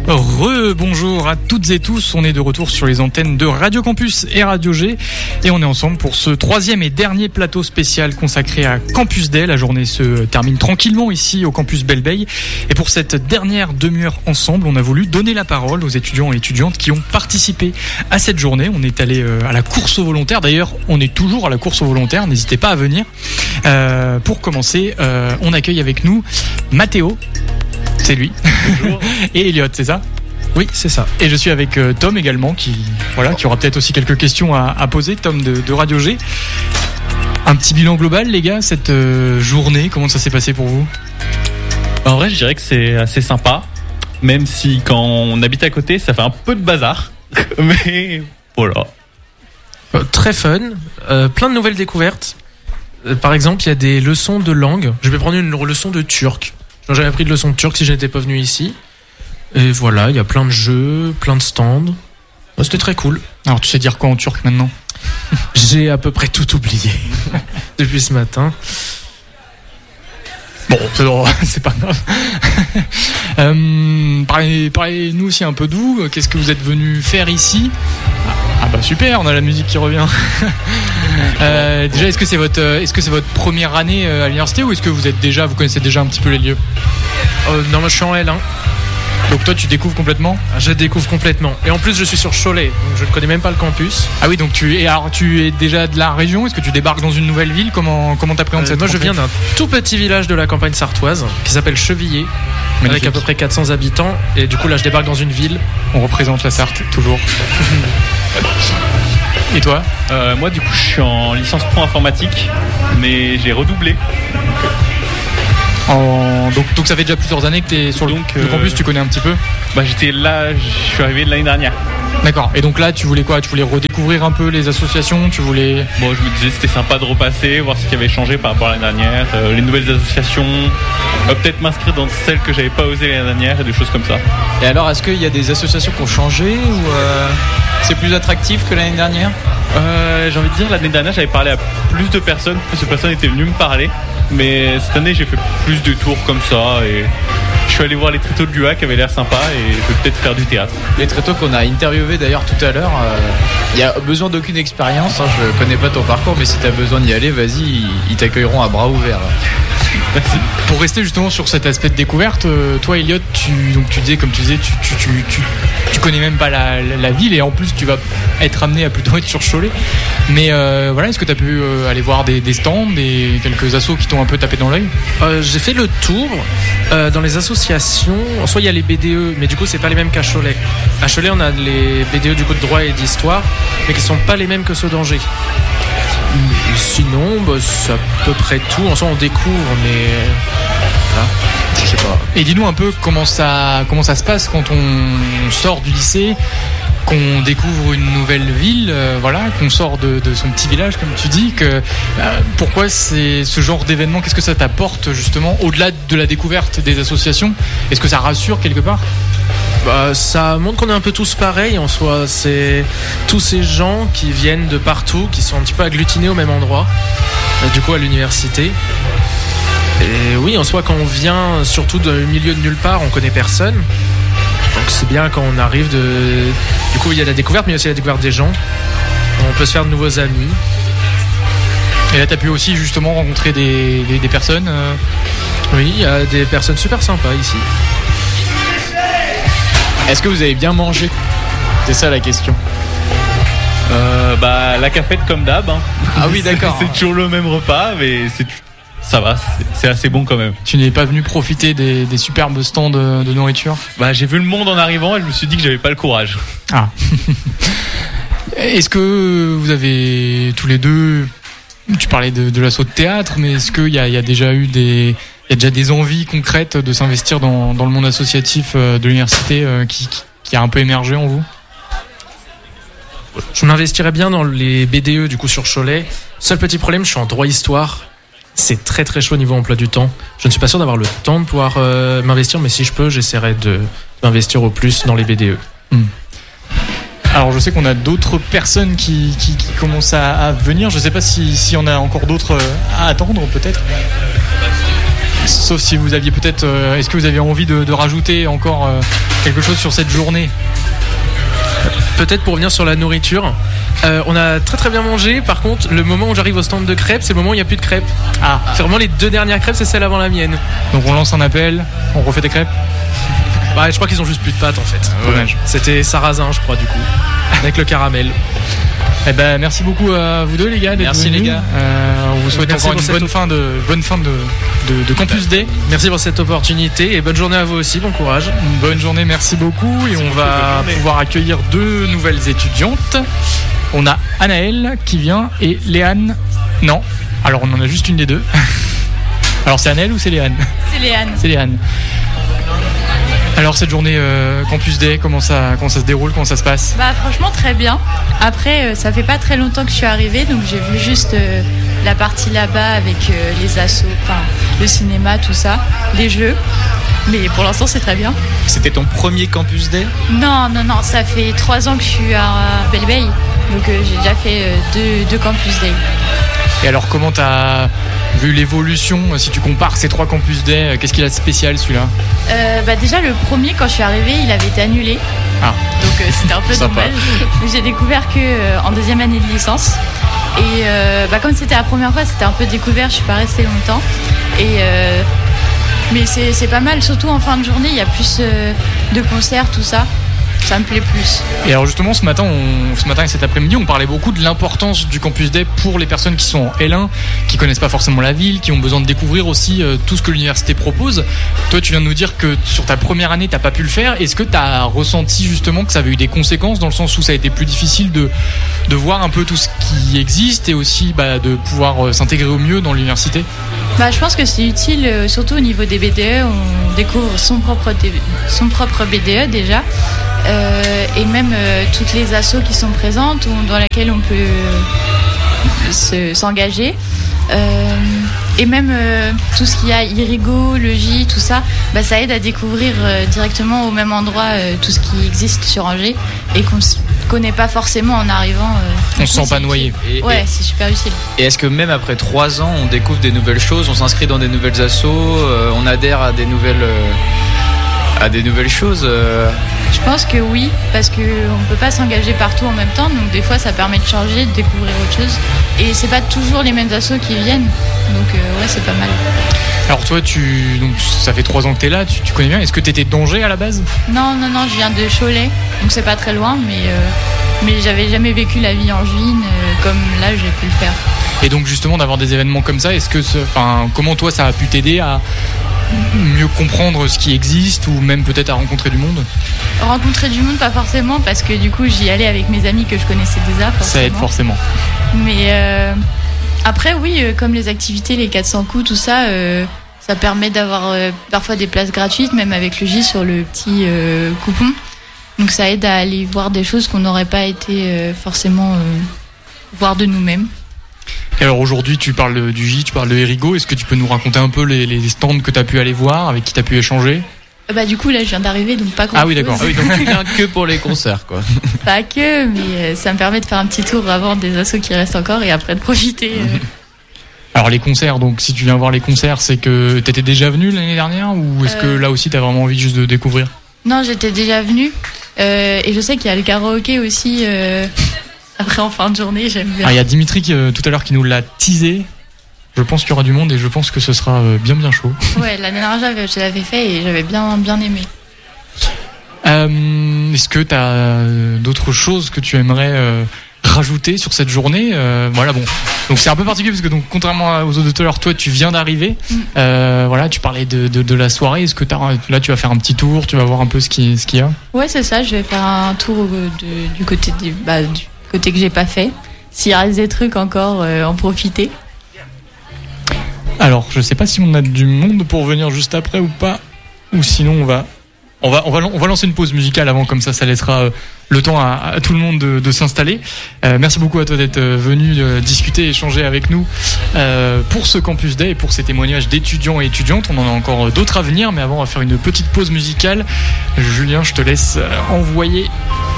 Bonjour à toutes et tous, on est de retour sur les antennes de Radio Campus et Radio G et on est ensemble pour ce troisième et dernier plateau spécial consacré à Campus Day. La journée se termine tranquillement ici au campus Belle-Beille et pour cette dernière demi-heure ensemble, on a voulu donner la parole aux étudiants et étudiantes qui ont participé à cette journée. On est allé à la course aux volontaires, d'ailleurs on est toujours à la course aux volontaires, n'hésitez pas à venir. Pour commencer, on accueille avec nous Mathéo. C'est lui. Bonjour. Et Elliot, c'est ça ? Oui, c'est ça. Et je suis avec Tom également, qui aura peut-être aussi quelques questions à poser. Tom de Radio G. Un petit bilan global, les gars, cette journée, comment ça s'est passé pour vous ? En vrai, je dirais que c'est assez sympa, même si quand on habite à côté, ça fait un peu de bazar. Mais voilà. Très fun, plein de nouvelles découvertes. Par exemple, il y a des leçons de langue. Je vais prendre une leçon de turc. Je n'aurais jamais pris de leçon de turc si je n'étais pas venu ici. Et voilà, il y a plein de jeux, plein de stands. C'était très cool. Alors, tu sais dire quoi en turc maintenant ? J'ai à peu près tout oublié depuis ce matin. Bon, c'est pas grave. Parlez-nous aussi un peu de vous. Qu'est-ce que vous êtes venu faire ici ? Ah bah super, on a la musique qui revient. Déjà, est-ce que c'est votre première année à l'université ou est-ce que vous connaissez déjà un petit peu les lieux ? Non, moi je suis en L1. Donc toi tu découvres complètement ? Je découvre complètement. Et en plus je suis sur Cholet, donc je ne connais même pas le campus. Ah oui, donc tu es déjà de la région ? Est-ce que tu débarques dans une nouvelle ville ? Comment t'appréhendes cette Moi rentrée ? je viens d'un tout petit village de la campagne sartoise qui s'appelle Chevillers. Magnifique. Avec à peu près 400 habitants. Et du coup là je débarque dans une ville. On représente la Sarthe, toujours. Et toi ? Moi du coup je suis en licence pro informatique, mais j'ai redoublé. Donc ça fait déjà plusieurs années que tu es sur le campus, tu connais un petit peu ? J'étais là, je suis arrivé de l'année dernière. D'accord, et donc là tu voulais quoi ? Tu voulais redécouvrir un peu les associations ? Je me disais c'était sympa de repasser, voir ce qui avait changé par rapport à l'année dernière, les nouvelles associations, peut-être m'inscrire dans celles que j'avais pas osé l'année dernière et des choses comme ça. Et alors est-ce qu'il y a des associations qui ont changé ou c'est plus attractif que l'année dernière ? J'ai envie de dire l'année dernière j'avais parlé à plus de personnes étaient venues me parler, mais cette année j'ai fait plus de tours comme ça et je suis allé voir les tréteaux de Lua qui avaient l'air sympa et je vais peut-être faire du théâtre. Les tréteaux qu'on a interviewés d'ailleurs tout à l'heure, il n'y a besoin d'aucune expérience, je ne connais pas ton parcours, mais si tu as besoin d'y aller, vas-y, ils t'accueilleront à bras ouverts. Merci. Pour rester justement sur cet aspect de découverte, toi Elliot, tu disais, comme tu disais, tu connais même pas la ville et en plus tu vas être amené à plutôt être sur Cholet. Mais est-ce que tu as pu aller voir des stands et quelques assos qui t'ont un peu tapé dans l'œil ? J'ai fait le tour dans les associations. En soi il y a les BDE, mais du coup c'est pas les mêmes qu'à Cholet. À Cholet on a les BDE du coup de droit et d'histoire, mais qui sont pas les mêmes que ceux d'Angers. Sinon, c'est à peu près tout. En soi, on découvre, mais là, je sais pas. Et dis-nous un peu comment ça se passe quand on sort du lycée, qu'on découvre une nouvelle ville, qu'on sort de son petit village, comme tu dis. Pourquoi c'est ce genre d'événement ? Qu'est-ce que ça t'apporte justement au-delà de la découverte des associations ? Est-ce que ça rassure quelque part ? Ça montre qu'on est un peu tous pareils en soi. C'est tous ces gens qui viennent de partout, qui sont un petit peu agglutinés au même endroit, du coup à l'université. Et oui, en soi, quand on vient surtout d'un milieu de nulle part, on connaît personne. Donc c'est bien quand on arrive du coup il y a la découverte, mais il y a aussi la découverte des gens. On peut se faire de nouveaux amis. Et là, tu as pu aussi justement rencontrer des personnes Oui, il y a des personnes super sympas ici. Est-ce que vous avez bien mangé ? C'est ça la question. La cafette comme d'hab. Hein. Ah oui, d'accord. C'est toujours le même repas, mais ça va, c'est assez bon quand même. Tu n'es pas venu profiter des superbes stands de nourriture ? J'ai vu le monde en arrivant et je me suis dit que j'avais pas le courage. Ah. Est-ce que vous avez tous les deux, tu parlais de l'assaut de théâtre, mais est-ce qu'il y a déjà eu il y a déjà des envies concrètes de s'investir dans le monde associatif de l'université qui a un peu émergé en vous ? Je m'investirais bien dans les BDE du coup sur Cholet. Seul petit problème, je suis en droit histoire. C'est très très chaud au niveau emploi du temps. Je ne suis pas sûr d'avoir le temps de pouvoir m'investir, mais si je peux, j'essaierai de m'investir au plus dans les BDE. Alors je sais qu'on a d'autres personnes qui commencent à venir. Je ne sais pas s'il y en a encore d'autres à attendre peut-être. Sauf si vous aviez peut-être... est-ce que vous aviez envie de rajouter encore quelque chose sur cette journée ? Peut-être pour revenir sur la nourriture, on a très très bien mangé. Par contre, le moment où j'arrive au stand de crêpes, c'est le moment où il n'y a plus de crêpes. Ah, C'est vraiment les 2 dernières crêpes, c'est celle avant la mienne. donc on lance un appel, on refait des crêpes. Ouais, je crois qu'ils ont juste plus de pâtes en fait. Dommage. C'était sarrasin, je crois, du coup, avec le caramel. Eh ben, merci beaucoup à vous deux les gars d'être Merci, venus. les gars. On vous souhaite Merci encore pour une cette bonne fin de Campus Day. Merci pour cette opportunité et bonne journée à vous aussi, bon courage. Une bonne journée, merci beaucoup. Et on va pouvoir accueillir 2 nouvelles étudiantes. On a Anaëlle qui vient et Léane. Non, alors on en a juste une des deux. Alors c'est Anaëlle ou c'est Léane ? C'est Léane. C'est Léane. Alors cette journée Campus Day, comment ça se déroule, comment ça se passe ? Bah franchement très bien. Après ça fait pas très longtemps que je suis arrivée, donc j'ai vu juste la partie là-bas avec les assos, enfin le cinéma, tout ça, les jeux. Mais pour l'instant c'est très bien. C'était ton premier Campus Day ? Non, ça fait 3 ans que je suis à Belle-Bay, donc j'ai déjà fait 2 Campus Day. Et alors comment t'as vu l'évolution, si tu compares ces 3 Campus Day, qu'est-ce qu'il a de spécial celui-là ? Bah déjà le premier quand je suis arrivée il avait été annulé. Ah. Donc c'était un peu Sympa. dommage. J'ai découvert que en 2e année de licence. Et bah comme c'était la première fois, c'était un peu découvert, je suis pas restée longtemps. Et mais c'est pas mal, surtout en fin de journée, il y a plus de concerts, tout ça. Ça me plaît plus. Et alors justement ce matin et cet après-midi on parlait beaucoup de l'importance du Campus Day pour les personnes qui sont en L1, qui connaissent pas forcément la ville, qui ont besoin de découvrir aussi tout ce que l'université propose. Toi tu viens de nous dire que sur ta première année t'as pas pu le faire. Est-ce que t'as ressenti justement que ça avait eu des conséquences dans le sens où ça a été plus difficile de voir un peu tout ce qui existe et aussi de pouvoir s'intégrer au mieux dans l'université ? Bah, je pense que c'est utile, surtout au niveau des BDE, on découvre son propre BDE déjà. Et même toutes les assos qui sont présentes ou dans lesquelles on peut s'engager. Et même tout ce qu'il y a, Irigo, le J, tout ça, ça aide à découvrir directement au même endroit tout ce qui existe sur Angers et qu'on connaît pas forcément en arrivant. On se sent pas noyé. Ouais, c'est super utile. Et est-ce que même après 3 ans, on découvre des nouvelles choses, on s'inscrit dans des nouvelles assos, on adhère à des nouvelles choses Je pense que oui, parce qu'on ne peut pas s'engager partout en même temps, donc des fois ça permet de changer, de découvrir autre chose. Et c'est pas toujours les mêmes assos qui viennent, donc ouais, c'est pas mal. Alors toi donc ça fait 3 ans que t'es là, tu connais bien. Est-ce que t'étais d'Angers à la base ? Non, je viens de Cholet, donc c'est pas très loin, mais j'avais jamais vécu la vie angevine comme là j'ai pu le faire. Et donc justement d'avoir des événements comme ça, comment toi ça a pu t'aider à mieux comprendre ce qui existe ou même peut-être à rencontrer du monde ? Rencontrer du monde pas forcément, parce que du coup j'y allais avec mes amis que je connaissais déjà forcément. Ça aide forcément. Mais après oui, comme les activités, les 400 coups, tout ça, ça permet d'avoir parfois des places gratuites, même avec le J sur le petit coupon. Donc ça aide à aller voir des choses qu'on n'aurait pas été forcément voir de nous-mêmes. Et alors aujourd'hui tu parles du J, tu parles de Erigo, est-ce que tu peux nous raconter un peu les stands que tu as pu aller voir, avec qui tu as pu échanger ? Du coup là je viens d'arriver, donc pas grand chose. Ah oui d'accord. Ah oui, donc tu viens que pour les concerts quoi. Pas que, mais ça me permet de faire un petit tour avant des assos qui restent encore et après de profiter. Alors les concerts, donc si tu viens voir les concerts, c'est que t'étais déjà venu l'année dernière ou est-ce que là aussi t'as vraiment envie juste de découvrir ? Non, j'étais déjà venue et je sais qu'il y a le karaoké aussi après en fin de journée, j'aime bien. Il y a Dimitri tout à l'heure qui nous l'a teasé. Je pense qu'il y aura du monde et je pense que ce sera bien chaud. Ouais, l'année dernière je l'avais fait et j'avais bien aimé. Est-ce que t'as d'autres choses que tu aimerais rajouter sur cette journée ? Voilà, bon. Donc c'est un peu particulier parce que donc contrairement aux autres de tout à l'heure, toi tu viens d'arriver. Voilà, tu parlais de la soirée. Est-ce que là tu vas faire un petit tour, tu vas voir un peu ce qu'il y a ? Ouais, c'est ça. Je vais faire un tour du côté du côté que j'ai pas fait. S'il reste des trucs encore, en profiter. Alors, je sais pas si on a du monde pour venir juste après ou pas, ou sinon on va lancer une pause musicale avant, comme ça laissera le temps à tout le monde de s'installer. Merci beaucoup à toi d'être venu discuter, échanger avec nous pour ce Campus Day et pour ces témoignages d'étudiants et étudiantes. On en a encore d'autres à venir, mais avant on va faire une petite pause musicale. Julien, je te laisse envoyer